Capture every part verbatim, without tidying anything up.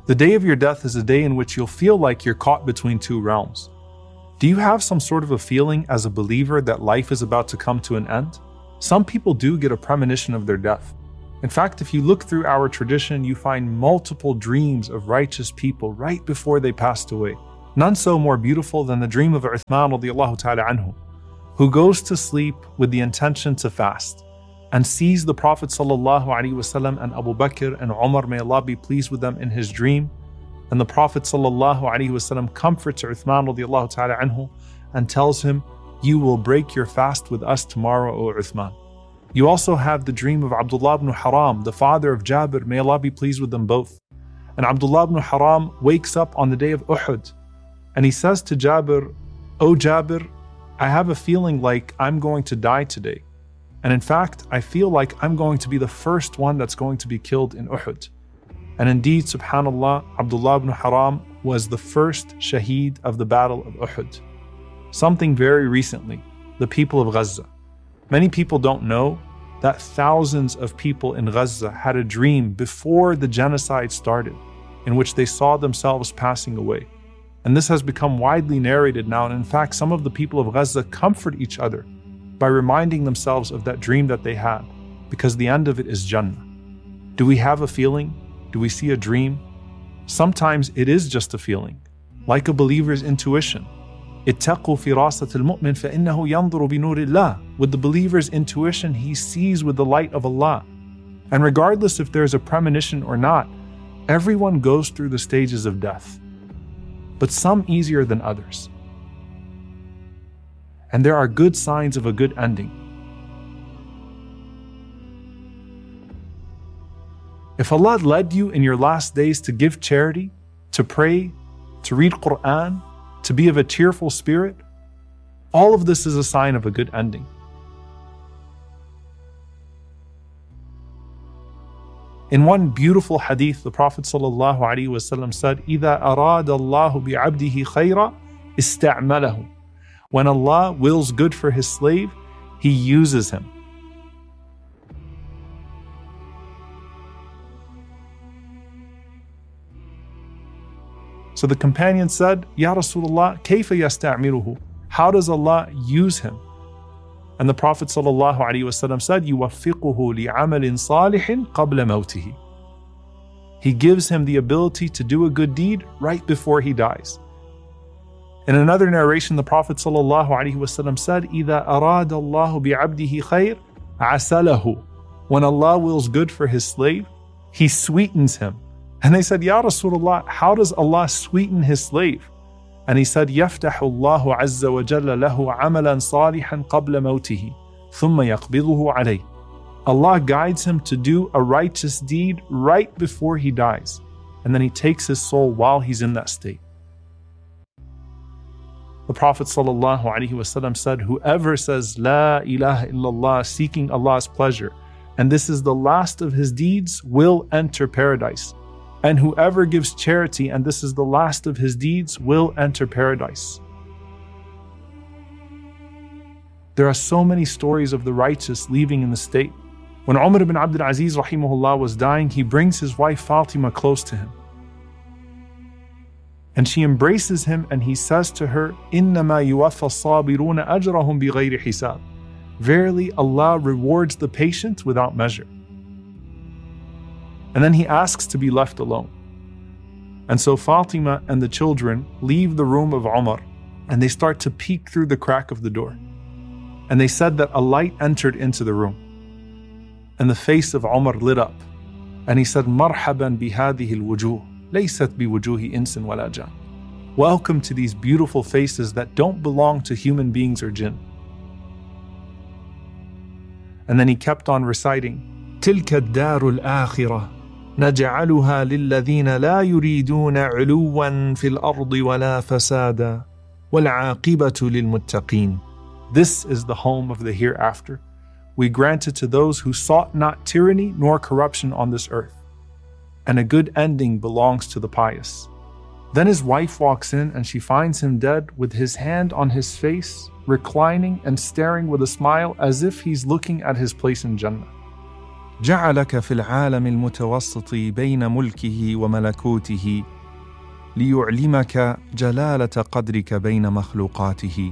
The day of your death is a day in which you'll feel like you're caught between two realms. Do you have some sort of a feeling as a believer that life is about to come to an end? Some people do get a premonition of their death. In fact, if you look through our tradition, you find multiple dreams of righteous people right before they passed away. None so more beautiful than the dream of Uthman radiallahu ta'ala anhu, who goes to sleep with the intention to fast and sees the Prophet sallallahu alaihi wasallam and Abu Bakr and Umar, may Allah be pleased with them, in his dream. And the Prophet sallallahu alaihi wasallam comforts Uthman radiallahu ta'ala anhu and tells him, "You will break your fast with us tomorrow, O Uthman." You also have the dream of Abdullah ibn Haram, the father of Jabir, may Allah be pleased with them both. And Abdullah ibn Haram wakes up on the day of Uhud and he says to Jabir, "O Jabir, I have a feeling like I'm going to die today. And in fact, I feel like I'm going to be the first one that's going to be killed in Uhud." And indeed, subhanAllah, Abdullah ibn Haram was the first shaheed of the Battle of Uhud. Something very recently, the people of Gaza. Many people don't know that thousands of people in Gaza had a dream before the genocide started, in which they saw themselves passing away. And this has become widely narrated now, and in fact, some of the people of Gaza comfort each other by reminding themselves of that dream that they had, because the end of it is Jannah. Do we have a feeling? Do we see a dream? Sometimes it is just a feeling, like a believer's intuition. اتقوا فراسة المؤمن فإنه ينظر بنور الله. With the believer's intuition, he sees with the light of Allah. And regardless if there's a premonition or not, everyone goes through the stages of death, but some easier than others. And there are good signs of a good ending. If Allah led you in your last days to give charity, to pray, to read Quran, to be of a cheerful spirit, all of this is a sign of a good ending. In one beautiful hadith, the Prophet ﷺ said, إِذَا أَرَادَ اللَّهُ بِعَبْدِهِ خَيْرًا اسْتَعْمَلَهُ. When Allah wills good for His slave, He uses him. So the companion said, Ya Rasulullah, كَيْفَ يَسْتَعْمِلُهُ? How does Allah use him? And the Prophet ﷺ said, يُوَفِّقُهُ لِعَمَلٍ صَالِحٍ قَبْلَ مَوْتِهِ. He gives him the ability to do a good deed right before he dies. In another narration, the Prophet ﷺ said, إِذَا أَرَادَ اللَّهُ بِعَبْدِهِ خَيْرٍ عَسَلَهُ. When Allah wills good for His slave, He sweetens him. And they said, Ya Rasulullah, how does Allah sweeten His slave? And he said, يَفْتَحُ اللَّهُ عَزَّ وَجَلَّ لَهُ عَمَلًا صَالِحًا قَبْلَ مَوْتِهِ ثُمَّ يَقْبِضُهُ عَلَيْهِ. Allah guides him to do a righteous deed right before he dies, and then He takes his soul while he's in that state. The Prophet ﷺ said, whoever says, La ilaha illallah, seeking Allah's pleasure, and this is the last of his deeds, will enter paradise. And whoever gives charity, and this is the last of his deeds, will enter paradise. There are so many stories of the righteous leaving in the state. When Umar ibn Abdul Aziz rahimahullah was dying, he brings his wife Fatima close to him. And she embraces him and he says to her, إِنَّمَا يُوَفَّى الصَّابِرُونَ أَجْرَهُمْ بِغَيْرِ حِسَابٍ. Verily, Allah rewards the patient without measure. And then he asks to be left alone. And so Fatima and the children leave the room of Umar and they start to peek through the crack of the door. And they said that a light entered into the room. And the face of Umar lit up. And he said, مَرْحَبًا بِهَذِهِ الْوُجُوهِ لَيْسَتْ بِوُجُوهِ إِنسٍ وَلَا جَانٍ. Welcome to these beautiful faces that don't belong to human beings or jinn. And then he kept on reciting, تِلْكَ الدَّارُ الْآخِرَةِ نَجْعَلُهَا لِلَّذِينَ لَا يُرِيدُونَ عُلُوًّا فِي الْأَرْضِ وَلَا فَسَادًا وَالْعَاقِبَةُ لِلْمُتَّقِينَ. This is the home of the hereafter. We grant it to those who sought not tyranny nor corruption on this earth. And a good ending belongs to the pious. Then his wife walks in and she finds him dead with his hand on his face, reclining and staring with a smile as if he's looking at his place in Jannah. جعلك في العالم المتوسط بين ملكه وملكوته ليعلمك جلالة قدرك بين مخلوقاته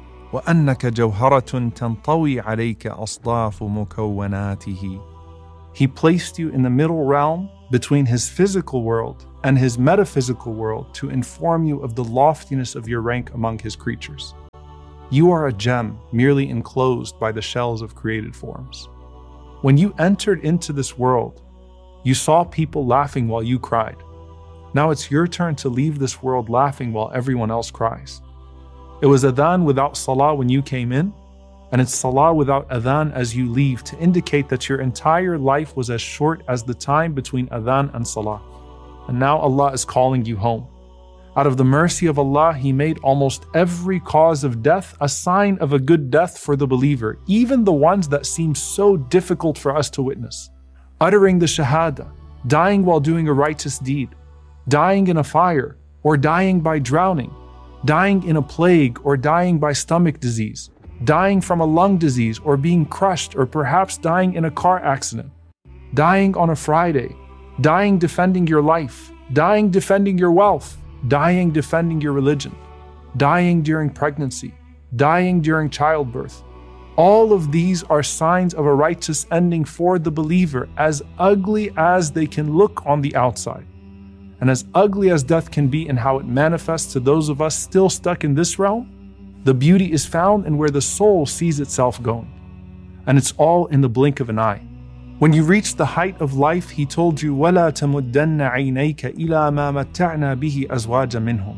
وأنك جوهرة تنطوي عليك أصداف مكوناته. He placed you in the middle realm between his physical world and his metaphysical world to inform you of the loftiness of your rank among his creatures. You are a gem merely enclosed by the shells of created forms. When you entered into this world, you saw people laughing while you cried. Now it's your turn to leave this world laughing while everyone else cries. It was adhan without salah when you came in, and it's salah without adhan as you leave to indicate that your entire life was as short as the time between adhan and salah. And now Allah is calling you home. Out of the mercy of Allah, He made almost every cause of death a sign of a good death for the believer, even the ones that seem so difficult for us to witness. Uttering the shahada, dying while doing a righteous deed, dying in a fire, or dying by drowning, dying in a plague, or dying by stomach disease, dying from a lung disease, or being crushed, or perhaps dying in a car accident, dying on a Friday, dying defending your life, dying defending your wealth, dying defending your religion, dying during pregnancy, dying during childbirth. All of these are signs of a righteous ending for the believer, as ugly as they can look on the outside. And as ugly as death can be in how it manifests to those of us still stuck in this realm, the beauty is found in where the soul sees itself going. And it's all in the blink of an eye. When you reach the height of life, He told you, وَلَا تَمُدَّنَّ عَيْنَيْكَ إِلَى مَا مَتَّعْنَا بِهِ أَزْوَاجًا مِّنْهُمْ.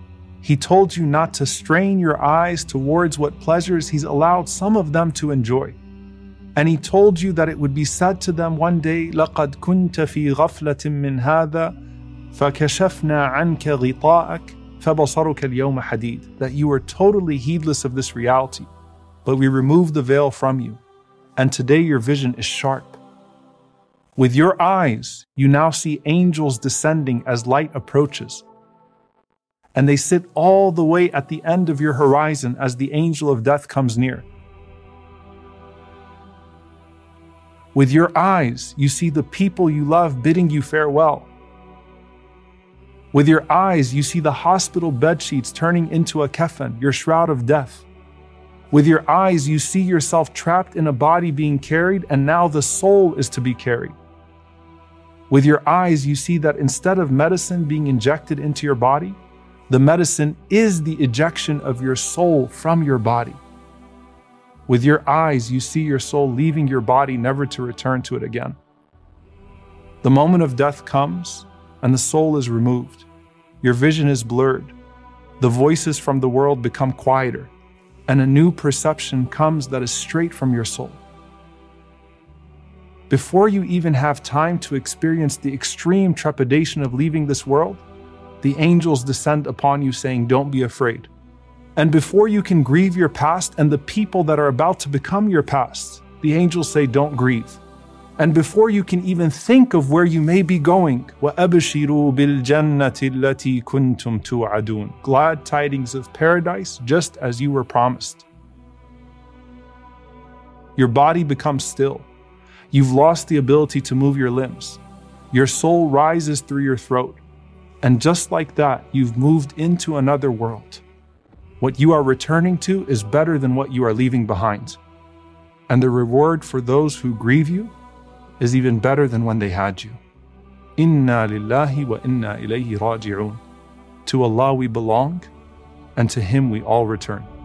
He told you not to strain your eyes towards what pleasures He's allowed some of them to enjoy. And He told you that it would be said to them one day, لَقَدْ كُنْتَ فِي غَفْلَةٍ مِّنْ هَذَا فَكَشَفْنَا عَنْكَ غِطَاءَكَ فَبَصَرُكَ الْيَوْمَ حَدِيدٌ. That you were totally heedless of this reality, but we removed the veil from you, and today your vision is sharp. With your eyes, you now see angels descending as light approaches. And they sit all the way at the end of your horizon as the angel of death comes near. With your eyes, you see the people you love bidding you farewell. With your eyes, you see the hospital bed sheets turning into a kafan, your shroud of death. With your eyes, you see yourself trapped in a body being carried, and now the soul is to be carried. With your eyes, you see that instead of medicine being injected into your body, the medicine is the ejection of your soul from your body. With your eyes, you see your soul leaving your body, never to return to it again. The moment of death comes, and the soul is removed. Your vision is blurred. The voices from the world become quieter, and a new perception comes that is straight from your soul. Before you even have time to experience the extreme trepidation of leaving this world, the angels descend upon you saying, "Don't be afraid." And before you can grieve your past and the people that are about to become your past, the angels say, "Don't grieve." And before you can even think of where you may be going, وَأَبْشِرُوا بِالْجَنَّةِ الَّتِي كُنْتُمْ تُوعَدُونَ. Glad tidings of paradise, just as you were promised. Your body becomes still. You've lost the ability to move your limbs. Your soul rises through your throat. And just like that, you've moved into another world. What you are returning to is better than what you are leaving behind. And the reward for those who grieve you is even better than when they had you. Inna lillahi wa inna ilayhi raji'un. To Allah we belong, and to Him we all return.